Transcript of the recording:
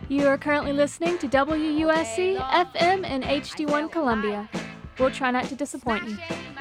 You are currently listening to WUSC FM and HD1 Columbia. We'll try not to disappoint you.